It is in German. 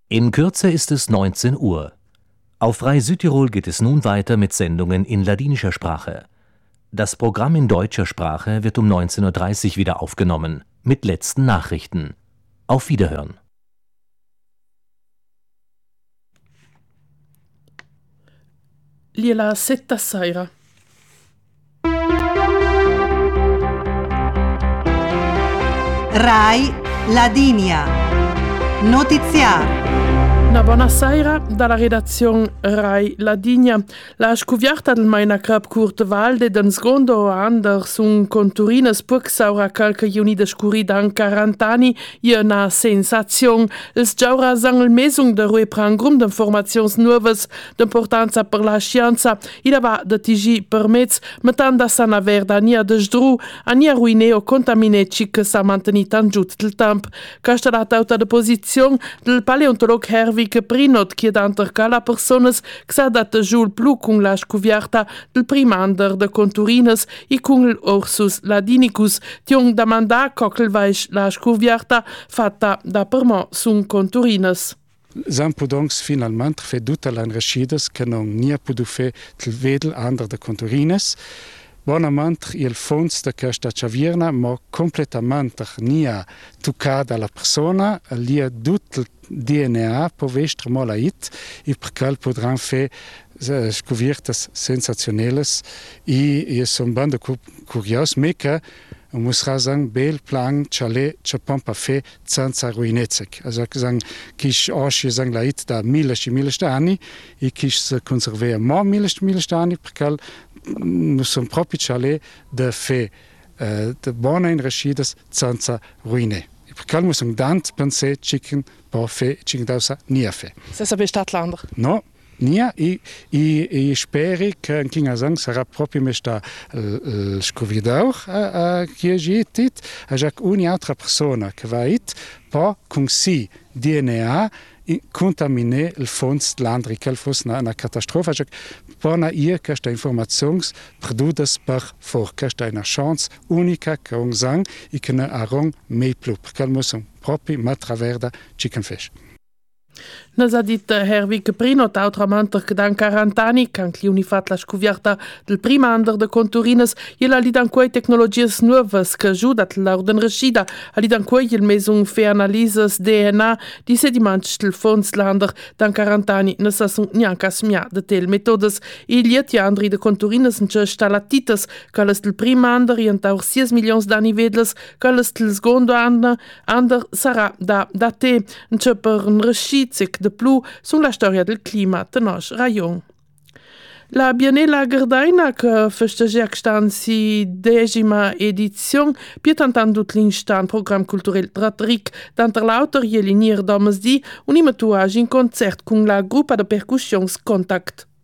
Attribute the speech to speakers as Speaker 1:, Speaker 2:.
Speaker 1: In Kürze ist es 19 Uhr. Auf Rai Südtirol geht es nun weiter mit Sendungen in ladinischer Sprache. Das Programm in deutscher Sprache wird um 19:30 Uhr wieder aufgenommen, mit letzten Nachrichten. Auf Wiederhören.
Speaker 2: Liela setta sera.
Speaker 3: Rai Ladinia. Notiziario.
Speaker 2: Una buonasera dalla redazione Rai Ladinia. La scoviarta del Maina Crab Curte Valde den secondo anno sun conturinas puc saura calca juni de scuri dan 40 anni je una sensazione. Els giaura sang il mesung de rue pran grum d'informazions nuovas d'importanza per la scienza i dava de tigi permets metanda sana verda nia de sdru a nia ruine o contamineci che sa mantenit an giut del temp. Casta la tauta de posizione del paleontolog Herwig Prinot chiedant cala personas che sa dat giul plu cun la scoviarta del primander de conturines i cun l'Ursus ladinicus tion damanda cockel vais la scoviarta fatta da permo sun conturines.
Speaker 4: Sam podoncs finalmente fe tutta la reschidas che non nia podu fe tel vedel ander de conturines. Bonamente il fons de questa chavierna ma completamente nia toccata alla persona, lia tutto il DNA po vestre molait e perché podran fe scoviertas sensationelles e son bande curios meka muss sagen bel plan chale chapampa fe senza ruinezek also sagen kish oshi sang lait da milch anni e kish se conserver mo milch anni perché nous sommes propri chale de fe de bona in reschidas senza ruine. Perché muss dant pensare chicken po fe chicken dausa nia fe.
Speaker 2: Se sape Stadtlander.
Speaker 4: No, nia e speri che kinga sang sarà proprio mesta scovidau che jetit a jac ogni altra persona che va it po con si DNA contaminer il fons landri che fosse una catastrofe jac bona ihr questa informazions produdas per for questa una chance unica che on sang e che ne arong mei plu perché muss proprio ma traverda chicken fish.
Speaker 2: Nos ha dit Herwig Prinot, autramente che dan 40 anni, can cliuni fat la scoviarta del primander de conturines, il ha lidan quei tecnologies nuovas che ajudat l'orden rescida, ha lidan quei il mesung fe analises DNA di sediments del fondslander dan 40 anni, ne sa sun nianca smia de tel metodes, e lieti andri de conturines in ce stalatites, calles del primander i antaur 6 milions d'anni vedles, calles del secondo ander sarà da te, in ce per un rescizic de plu sulla storia del clima de nos rajon. La Biennale Gardaina che festeggia stanzi 10ª edizione pietantan dut l'instan program culturel Dratric d'anter l'autor jelinier domes di un imatuage in concert con la gruppa de percussions Contact.